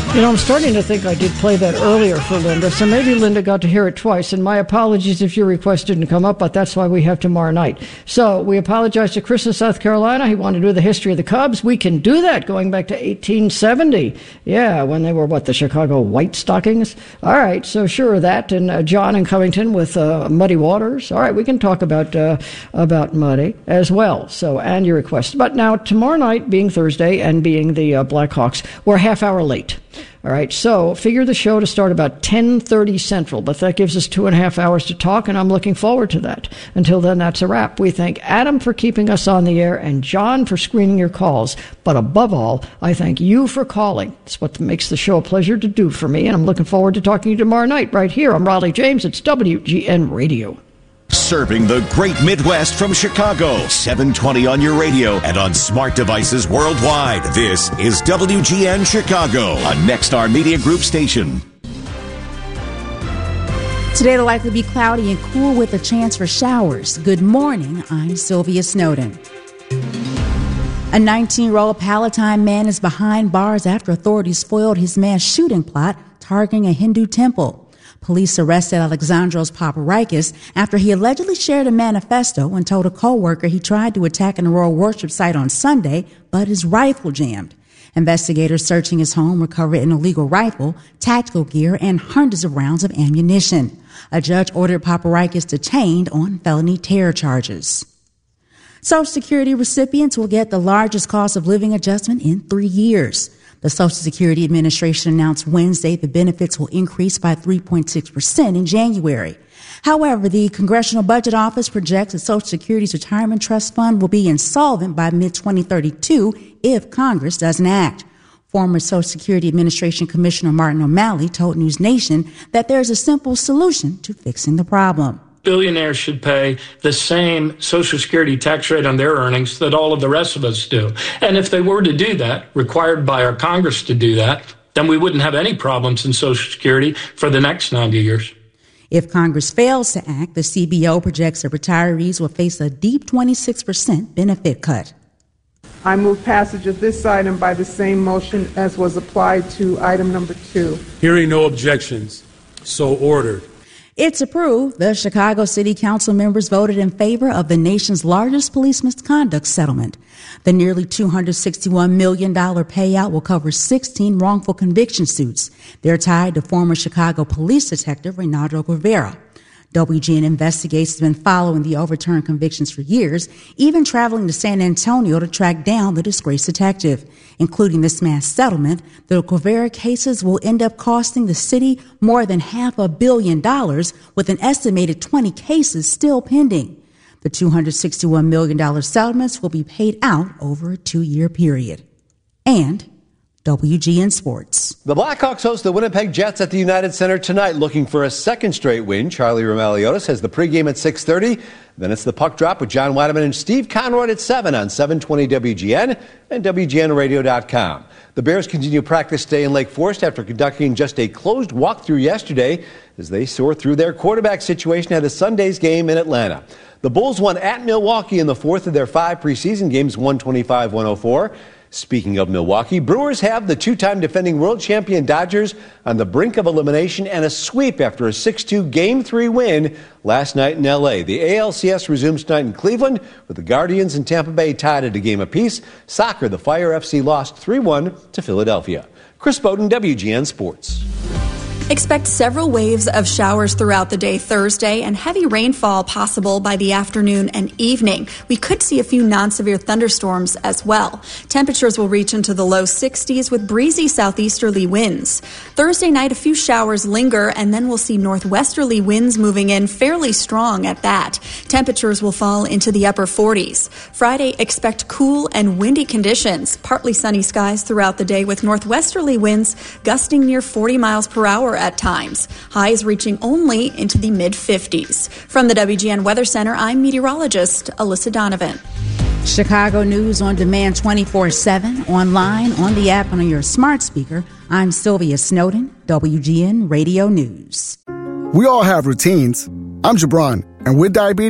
You know, I'm starting to think I did play that earlier for Linda, so maybe Linda got to hear it twice, and my apologies if your request didn't come up, but that's why we have tomorrow night. So we apologize to Chris in South Carolina. He wanted to do the history of the Cubs. We can do that going back to 1870. Yeah, when they were, the Chicago White Stockings? All right, so sure, that, and John in Covington with Muddy Waters. All right, we can talk about Muddy as well, so, and your request. But now, tomorrow night being Thursday and being the Blackhawks, we're a half hour late. All right, so figure the show to start about 10:30 Central, but that gives us 2.5 hours to talk, and I'm looking forward to that. Until then, that's a wrap. We thank Adam for keeping us on the air and John for screening your calls. But above all, I thank you for calling. It's what makes the show a pleasure to do for me, and I'm looking forward to talking to you tomorrow night right here. I'm Raleigh James. It's WGN Radio. Serving the great Midwest from Chicago, 720 on your radio and on smart devices worldwide. This is WGN Chicago, a Nexstar Media Group station. Today it'll likely be cloudy and cool with a chance for showers. Good morning, I'm Sylvia Snowden. A 19-year-old Palatine man is behind bars after authorities foiled his mass shooting plot targeting a Hindu temple. Police arrested Alexandros Paparikis after he allegedly shared a manifesto and told a co-worker he tried to attack an Aurora worship site on Sunday, but his rifle jammed. Investigators searching his home recovered an illegal rifle, tactical gear, and hundreds of rounds of ammunition. A judge ordered Paparikis detained on felony terror charges. Social Security recipients will get the largest cost of living adjustment in 3 years. The Social Security Administration announced Wednesday the benefits will increase by 3.6% in January. However, the Congressional Budget Office projects that Social Security's Retirement Trust Fund will be insolvent by mid-2032 if Congress doesn't act. Former Social Security Administration Commissioner Martin O'Malley told News Nation that there's a simple solution to fixing the problem. Billionaires should pay the same Social Security tax rate on their earnings that all of the rest of us do. And if they were to do that, required by our Congress to do that, then we wouldn't have any problems in Social Security for the next 90 years. If Congress fails to act, the CBO projects that retirees will face a deep 26% benefit cut. I move passage of this item by the same motion as was applied to item number 2. Hearing no objections, so ordered. It's approved. The Chicago City Council members voted in favor of the nation's largest police misconduct settlement. The nearly $261 million payout will cover 16 wrongful conviction suits. They're tied to former Chicago police detective Renato Rivera. WGN Investigates has been following the overturned convictions for years, even traveling to San Antonio to track down the disgraced detective. Including this mass settlement, the Rivera cases will end up costing the city more than $500 million, with an estimated 20 cases still pending. The $261 million settlements will be paid out over a 2-year period. And WGN Sports. The Blackhawks host the Winnipeg Jets at the United Center tonight, looking for a second straight win. Charlie Romaliotis has the pregame at 6:30. Then it's the puck drop with John Weideman and Steve Conrad at 7 on 720 WGN and WGNradio.com. The Bears continue practice today in Lake Forest after conducting just a closed walkthrough yesterday as they sort through their quarterback situation at a Sunday's game in Atlanta. The Bulls won at Milwaukee in the fourth of their 5 preseason games, 125-104. Speaking of Milwaukee, Brewers have the 2-time defending world champion Dodgers on the brink of elimination and a sweep after a 6-2 Game 3 win last night in L.A. The ALCS resumes tonight in Cleveland with the Guardians and Tampa Bay tied at a game apiece. Soccer, the Fire FC lost 3-1 to Philadelphia. Chris Bowden, WGN Sports. Expect several waves of showers throughout the day Thursday and heavy rainfall possible by the afternoon and evening. We could see a few non-severe thunderstorms as well. Temperatures will reach into the low 60s with breezy southeasterly winds. Thursday night, a few showers linger, and then we'll see northwesterly winds moving in fairly strong at that. Temperatures will fall into the upper 40s. Friday, expect cool and windy conditions. Partly sunny skies throughout the day with northwesterly winds gusting near 40 miles per hour at times. Highs reaching only into the mid-50s. From the WGN Weather Center, I'm meteorologist Alyssa Donovan. Chicago News on demand 24/7, online, on the app, and on your smart speaker. I'm Sylvia Snowden, WGN Radio News. We all have routines. I'm Jabron, and with diabetes,